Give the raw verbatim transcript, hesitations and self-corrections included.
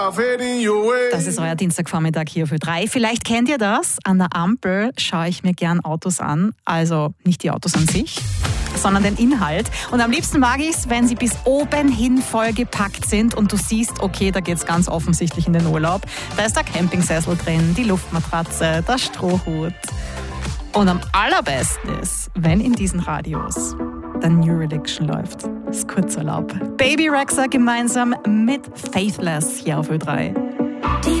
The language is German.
Das ist euer Dienstagvormittag hier für drei. Vielleicht kennt ihr das. An der Ampel schaue ich mir gern Autos an. Also nicht die Autos an sich, sondern den Inhalt. Und am liebsten mag ich es, wenn sie bis oben hin vollgepackt sind und du siehst, okay, da geht's ganz offensichtlich in den Urlaub. Da ist der Campingsessel drin, die Luftmatratze, der Strohhut. Und am allerbesten ist, wenn in diesen Radios der New Religion läuft. Das ist Kurzurlaub. Baby Rexha gemeinsam mit Faithless hier auf Ö drei.